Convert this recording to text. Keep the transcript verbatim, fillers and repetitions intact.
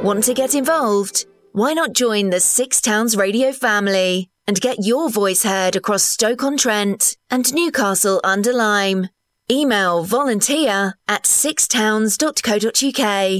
Want to get involved? Why not join the Six Towns Radio family and get your voice heard across Stoke-on-Trent and Newcastle-under-Lyme? Email volunteer at sixtowns dot co dot uk.